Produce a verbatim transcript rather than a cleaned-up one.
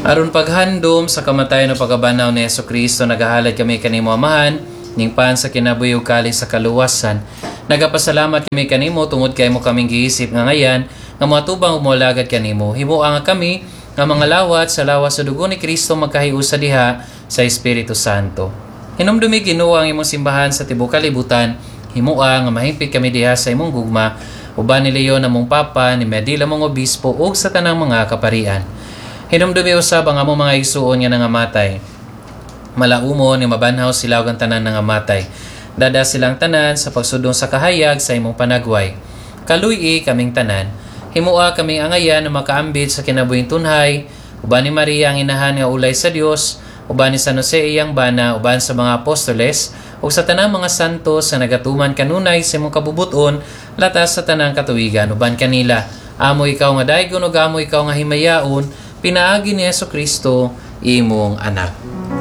Aron paghandom sa kamatayon o pagabanaw ni Yesu Kristo, nagahalad kami kanimo amahan, ning pan sa kinabuhi ug kali sa kaluwasan. Nagapasalamat kami kanimo tungod kay mo kaming giisip nga ngayan, nga moatubang ug moalagad kanimo. Himua nga kami nga mga lawat sa lawas sa dugo ni Kristo magkahiusa diha sa Espiritu Santo. Hinumdumi Ginoo ang imong simbahan sa tibuok kalibutan. Himua nga mahimpit kami diha sa imong gugma, uban ni Leon among papa, ni Medila mong obispo ug sa tanang mga kaparian. Hinumdumi usab ang among mga igsuon nga nangamatay. Malaumon ni mabanhaw sila og ang tanan nangamatay. Dada silang tanan sa pagsudong sa kahayag sa imong panagway. Kaluy-i kaming tanan. Himua kami angayan na makaambit sa kinabuhing tunhay, uban ni Maria ang inahan nga ulay sa Dios, uban ni San Jose iyang bana, uban sa mga apostoles, ug sa tanang mga santos sa nagatuman kanunay sa imong kabubuton, latas sa tanang katuigan, uban kanila. Amo ikaw nga daygon ug amo ikaw nga himayaon, pinaagi ni Yesu Kristo imong anak.